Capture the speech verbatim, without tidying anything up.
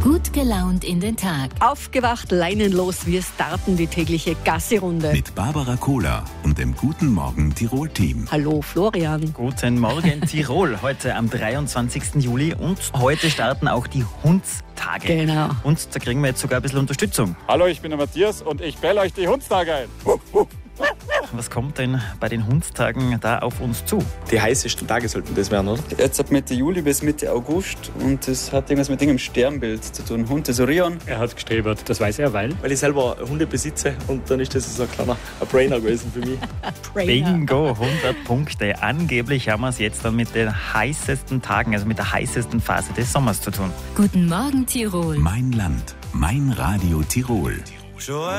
Gut gelaunt in den Tag. Aufgewacht, leinenlos, wir starten die tägliche Gassi-Runde. Mit Barbara Kohler und dem Guten Morgen Tirol-Team. Hallo Florian. Guten Morgen Tirol, heute am dreiundzwanzigsten Juli und heute starten auch die Hundstage. Genau. Und da kriegen wir jetzt sogar ein bisschen Unterstützung. Hallo, ich bin der Matthias und ich bell euch die Hundstage ein. Was kommt denn bei den Hundstagen da auf uns zu? Die heißesten Tage sollten das werden, oder? Jetzt ab Mitte Juli bis Mitte August und das hat irgendwas mit dem Sternbild zu tun. Hund ist Orion. Er hat gestrebert, das weiß er, weil... Weil ich selber Hunde besitze und dann ist das so ein kleiner Brainer gewesen für mich. Bingo, hundert Punkte. Angeblich haben wir es jetzt dann mit den heißesten Tagen, also mit der heißesten Phase des Sommers zu tun. Guten Morgen Tirol. Mein Land, mein Radio Tirol.